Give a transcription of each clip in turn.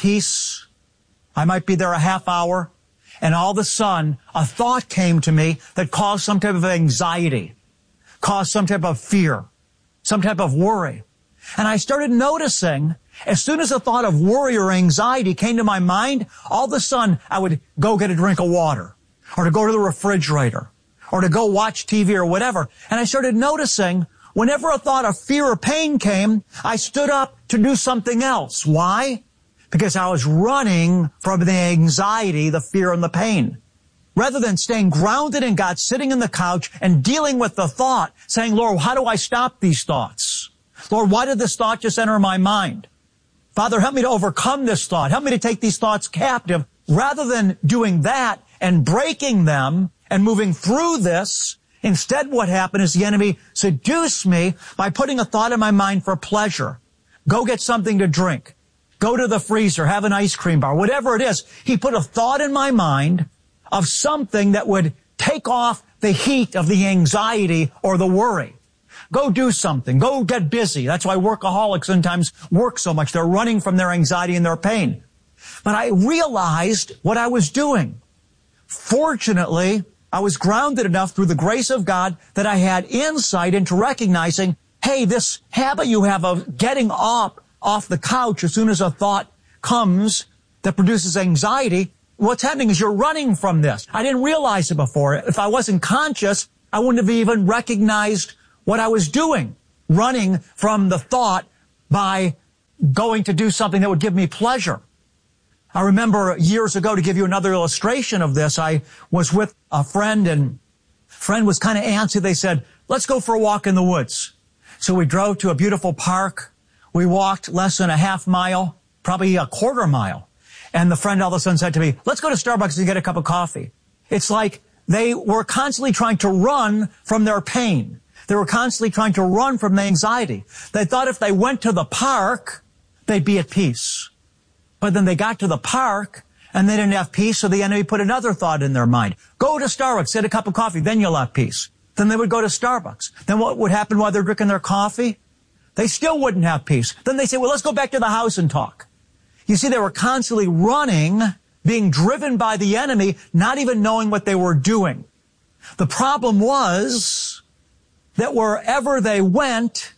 peace. I might be there a half hour, and all of a sudden, a thought came to me that caused some type of anxiety, caused some type of fear, some type of worry. And I started noticing, as soon as a thought of worry or anxiety came to my mind, all of a sudden, I would go get a drink of water, or to go to the refrigerator, or to go watch TV or whatever. And I started noticing, whenever a thought of fear or pain came, I stood up to do something else. Why? Because I was running from the anxiety, the fear, and the pain. Rather than staying grounded in God, sitting in the couch and dealing with the thought, saying, Lord, how do I stop these thoughts? Lord, why did this thought just enter my mind? Father, help me to overcome this thought. Help me to take these thoughts captive. Rather than doing that and breaking them and moving through this, instead what happened is the enemy seduced me by putting a thought in my mind for pleasure. Go get something to drink. Go to the freezer, have an ice cream bar, whatever it is. He put a thought in my mind of something that would take off the heat of the anxiety or the worry. Go do something. Go get busy. That's why workaholics sometimes work so much. They're running from their anxiety and their pain. But I realized what I was doing. Fortunately, I was grounded enough through the grace of God that I had insight into recognizing, hey, this habit you have of getting up off the couch as soon as a thought comes that produces anxiety, what's happening is you're running from this. I didn't realize it before. If I wasn't conscious, I wouldn't have even recognized what I was doing, running from the thought by going to do something that would give me pleasure. I remember years ago, to give you another illustration of this, I was with a friend, and friend was kind of antsy. They said, let's go for a walk in the woods. So we drove to a beautiful park. We walked less than a half mile, probably a quarter mile. And the friend all of a sudden said to me, let's go to Starbucks and get a cup of coffee. It's like they were constantly trying to run from their pain. They were constantly trying to run from the anxiety. They thought if they went to the park, they'd be at peace. But then they got to the park and they didn't have peace, so the enemy put another thought in their mind. Go to Starbucks, get a cup of coffee, then you'll have peace. Then they would go to Starbucks. Then what would happen while they're drinking their coffee? They still wouldn't have peace. Then they say, well, let's go back to the house and talk. You see, they were constantly running, being driven by the enemy, not even knowing what they were doing. The problem was that wherever they went,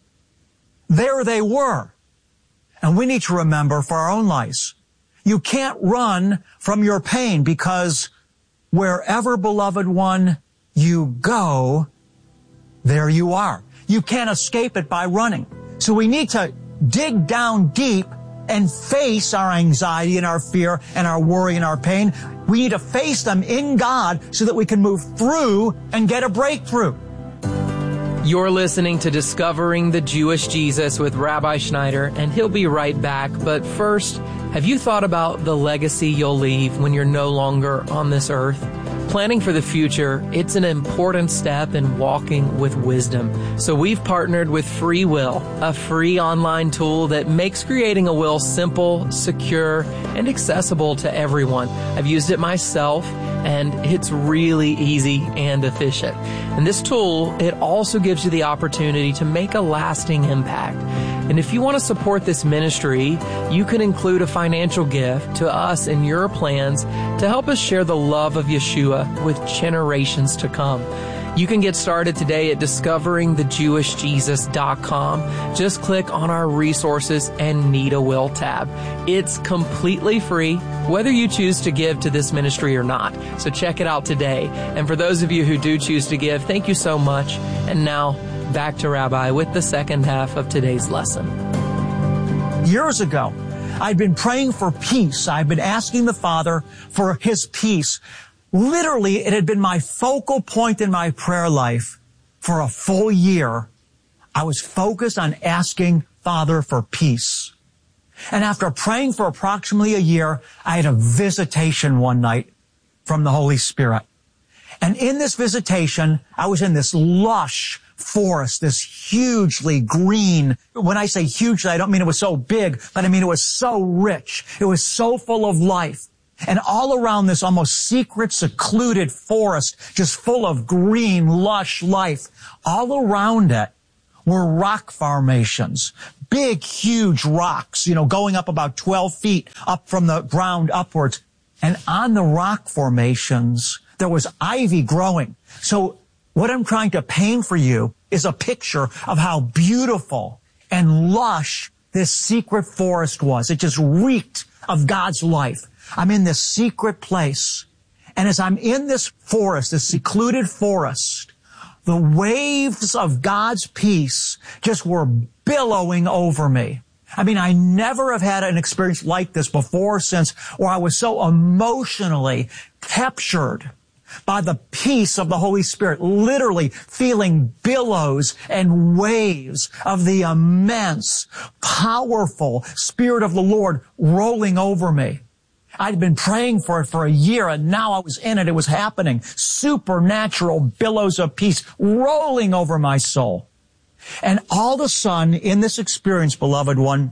there they were. And we need to remember for our own lives, you can't run from your pain, because wherever, beloved one, you go, there you are. You can't escape it by running. So we need to dig down deep and face our anxiety and our fear and our worry and our pain. We need to face them in God so that we can move through and get a breakthrough. You're listening to Discovering the Jewish Jesus with Rabbi Schneider, and he'll be right back. But first, have you thought about the legacy you'll leave when you're no longer on this earth? Planning for the future, it's an important step in walking with wisdom. So we've partnered with Free Will, a free online tool that makes creating a will simple, secure, and accessible to everyone. I've used it myself, and it's really easy and efficient. And this tool, it also gives you the opportunity to make a lasting impact. And if you want to support this ministry, you can include a financial gift to us in your plans to help us share the love of Yeshua with generations to come. You can get started today at discoveringthejewishjesus.com. Just click on our resources and Need a Will tab. It's completely free, whether you choose to give to this ministry or not. So check it out today. And for those of you who do choose to give, thank you so much. And now, back to Rabbi with the second half of today's lesson. Years ago, I'd been praying for peace. I'd been asking the Father for His peace. Literally, it had been my focal point in my prayer life for a full year. I was focused on asking Father for peace. And after praying for approximately a year, I had a visitation one night from the Holy Spirit. And in this visitation, I was in this lush forest, this hugely green. When I say hugely, I don't mean it was so big, but I mean it was so rich. It was so full of life. And all around this almost secret, secluded forest, just full of green, lush life, all around it were rock formations, big, huge rocks, going up about 12 feet up from the ground upwards. And on the rock formations, there was ivy growing. So what I'm trying to paint for you is a picture of how beautiful and lush this secret forest was. It just reeked of God's life. I'm in this secret place. And as I'm in this forest, this secluded forest, the waves of God's peace just were billowing over me. I mean, I never have had an experience like this before or since, where I was so emotionally captured by the peace of the Holy Spirit, literally feeling billows and waves of the immense, powerful Spirit of the Lord rolling over me. I'd been praying for it for a year, and now I was in it. It was happening. Supernatural billows of peace rolling over my soul. And all of a sudden, in this experience, beloved one,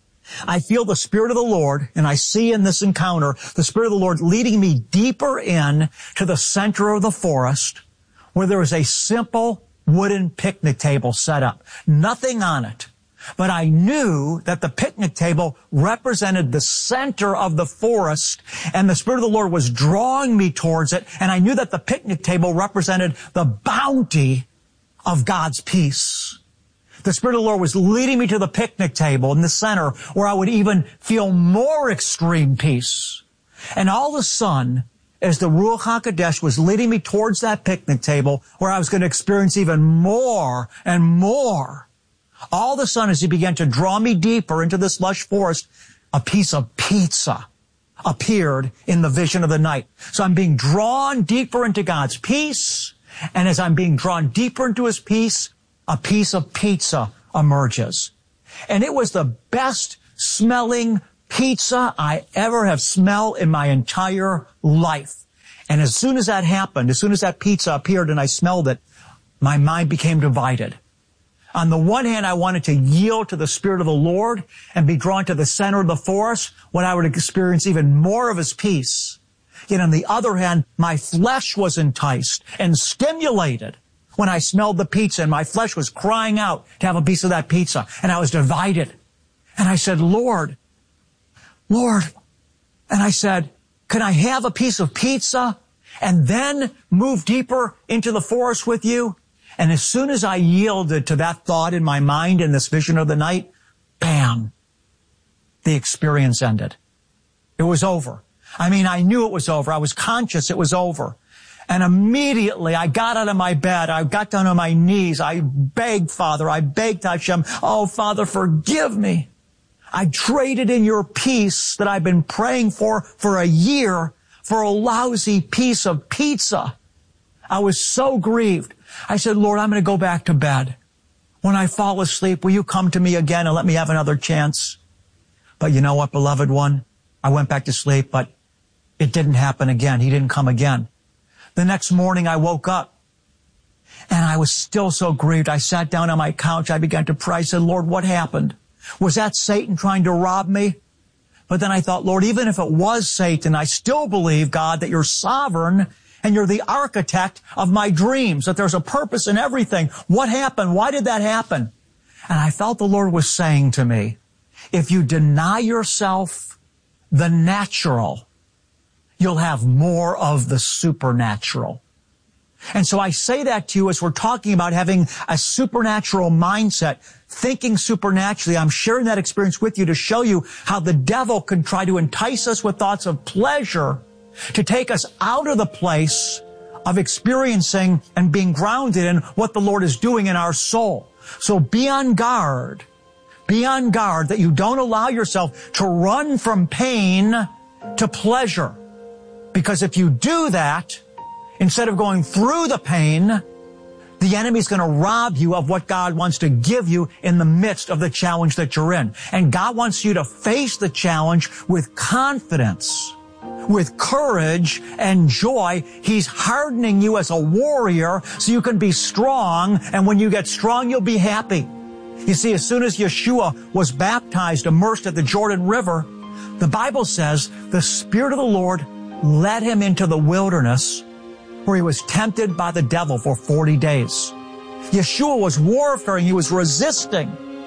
I feel the Spirit of the Lord, and I see in this encounter the Spirit of the Lord leading me deeper in to the center of the forest, where there was a simple wooden picnic table set up. Nothing on it. But I knew that the picnic table represented the center of the forest, and the Spirit of the Lord was drawing me towards it, and I knew that the picnic table represented the bounty of God's peace. The Spirit of the Lord was leading me to the picnic table in the center, where I would even feel more extreme peace. And all of a sudden, as the Ruach HaKodesh was leading me towards that picnic table, where I was going to experience even more and more, all of a sudden, as he began to draw me deeper into this lush forest, a piece of pizza appeared in the vision of the night. So I'm being drawn deeper into God's peace, and as I'm being drawn deeper into his peace, a piece of pizza emerges. And it was the best smelling pizza I ever have smelled in my entire life. And as soon as that happened, as soon as that pizza appeared and I smelled it, my mind became divided. On the one hand, I wanted to yield to the Spirit of the Lord and be drawn to the center of the forest, when I would experience even more of his peace. Yet on the other hand, my flesh was enticed and stimulated when I smelled the pizza, and my flesh was crying out to have a piece of that pizza, and I was divided. And I said, Lord, and I said, can I have a piece of pizza and then move deeper into the forest with you? And as soon as I yielded to that thought in my mind in this vision of the night, bam, the experience ended. It was over. I mean, I knew it was over. I was conscious it was over. And immediately I got out of my bed. I got down on my knees. I begged Father. I begged Hashem, oh, Father, forgive me. I traded in your peace that I've been praying for a year for a lousy piece of pizza. I was so grieved. I said, Lord, I'm going to go back to bed. When I fall asleep, will you come to me again and let me have another chance? But you know what, beloved one? I went back to sleep, but it didn't happen again. He didn't come again. The next morning I woke up and I was still so grieved. I sat down on my couch. I began to pray. I said, Lord, what happened? Was that Satan trying to rob me? But then I thought, Lord, even if it was Satan, I still believe, God, that you're sovereign and you're the architect of my dreams, that there's a purpose in everything. What happened? Why did that happen? And I felt the Lord was saying to me, if you deny yourself the natural, you'll have more of the supernatural. And so I say that to you as we're talking about having a supernatural mindset, thinking supernaturally. I'm sharing that experience with you to show you how the devil can try to entice us with thoughts of pleasure, to take us out of the place of experiencing and being grounded in what the Lord is doing in our soul. So be on guard. Be on guard that you don't allow yourself to run from pain to pleasure. Because if you do that, instead of going through the pain, the enemy's going to rob you of what God wants to give you in the midst of the challenge that you're in. And God wants you to face the challenge with confidence, with courage and joy. He's hardening you as a warrior so you can be strong. And when you get strong, you'll be happy. You see, as soon as Yeshua was baptized, immersed at the Jordan River, the Bible says the Spirit of the Lord led him into the wilderness where he was tempted by the devil for 40 days. Yeshua was warfaring. He was resisting.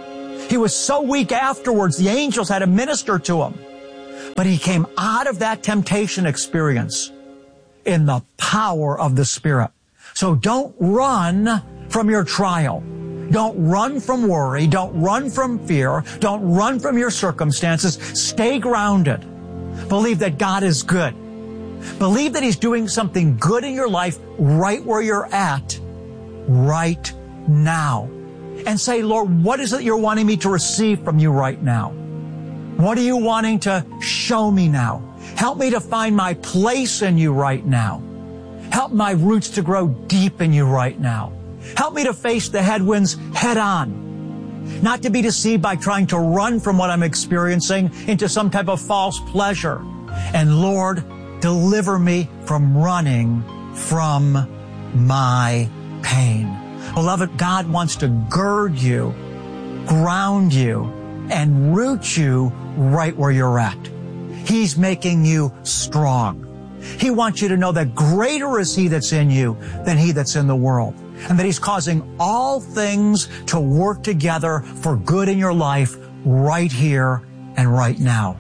He was so weak afterwards, the angels had to minister to him. But he came out of that temptation experience in the power of the Spirit. So don't run from your trial. Don't run from worry. Don't run from fear. Don't run from your circumstances. Stay grounded. Believe that God is good. Believe that He's doing something good in your life right where you're at, right now. And say, Lord, what is it you're wanting me to receive from you right now? What are you wanting to show me now? Help me to find my place in you right now. Help my roots to grow deep in you right now. Help me to face the headwinds head on. Not to be deceived by trying to run from what I'm experiencing into some type of false pleasure. And Lord, deliver me from running from my pain. Beloved, God wants to gird you, ground you, and root you right where you're at. He's making you strong. He wants you to know that greater is He that's in you than he that's in the world, and that He's causing all things to work together for good in your life right here and right now.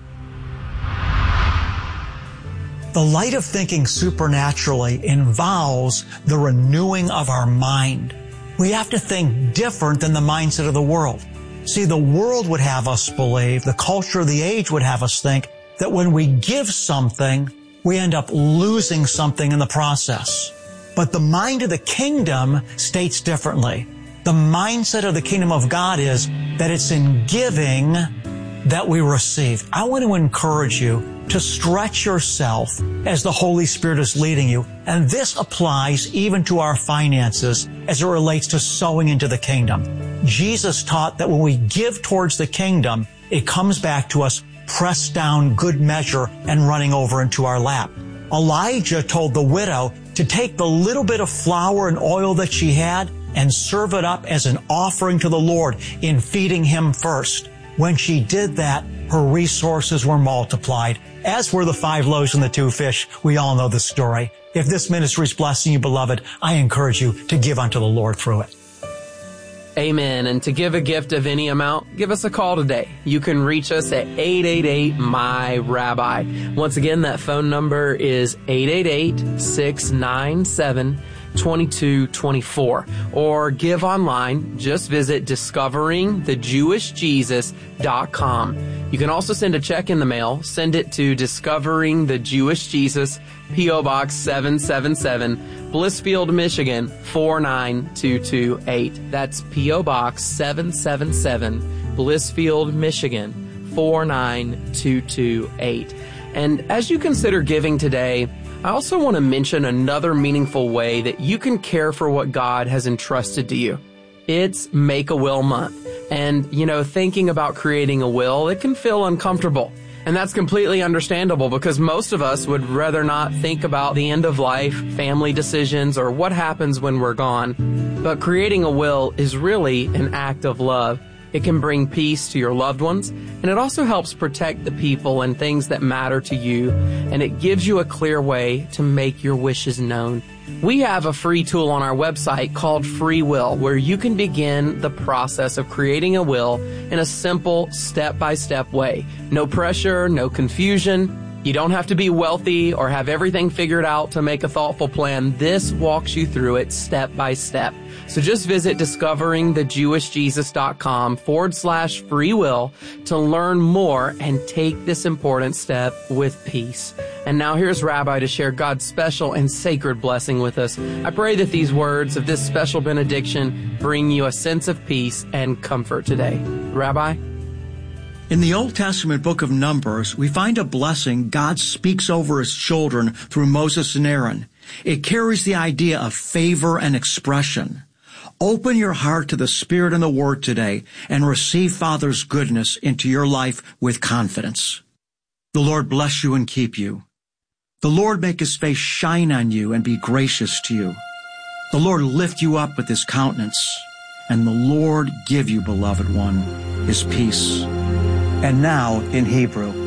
The light of thinking supernaturally involves the renewing of our mind. We have to think different than the mindset of the world. See, the world would have us believe, the culture of the age would have us think, that when we give something, we end up losing something in the process. But the mind of the kingdom states differently. The mindset of the kingdom of God is that it's in giving that we receive. I want to encourage you to stretch yourself as the Holy Spirit is leading you. And this applies even to our finances as it relates to sowing into the kingdom. Jesus taught that when we give towards the kingdom, it comes back to us pressed down, good measure, and running over into our lap. Elijah told the widow to take the little bit of flour and oil that she had and serve it up as an offering to the Lord in feeding Him first. When she did that, her resources were multiplied, as were the 5 loaves and the 2 fish. We all know the story. If this ministry is blessing you, beloved, I encourage you to give unto the Lord through it. Amen. And to give a gift of any amount, give us a call today. You can reach us at 888-MY-RABBI. Once again, that phone number is 888-697-2224. Or give online. Just visit discoveringthejewishjesus.com. You can also send a check in the mail. Send it to Discovering the Jewish Jesus, P.O. Box 777, Blissfield, Michigan 49228. That's P.O. Box 777, Blissfield, Michigan 49228. And as you consider giving today, I also want to mention another meaningful way that you can care for what God has entrusted to you. It's Make-A-Will Month. And, thinking about creating a will, it can feel uncomfortable. And that's completely understandable because most of us would rather not think about the end of life, family decisions, or what happens when we're gone. But creating a will is really an act of love. It can bring peace to your loved ones, and it also helps protect the people and things that matter to you, and it gives you a clear way to make your wishes known. We have a free tool on our website called Free Will, where you can begin the process of creating a will in a simple, step-by-step way. No pressure, no confusion. You don't have to be wealthy or have everything figured out to make a thoughtful plan. This walks you through it step by step. So just visit discoveringthejewishjesus.com/free will to learn more and take this important step with peace. And now here's Rabbi to share God's special and sacred blessing with us. I pray that these words of this special benediction bring you a sense of peace and comfort today. Rabbi? In the Old Testament book of Numbers, we find a blessing God speaks over His children through Moses and Aaron. It carries the idea of favor and expression. Open your heart to the Spirit and the Word today and receive Father's goodness into your life with confidence. The Lord bless you and keep you. The Lord make His face shine on you and be gracious to you. The Lord lift you up with His countenance, and the Lord give you, beloved one, His peace. And now, in Hebrew,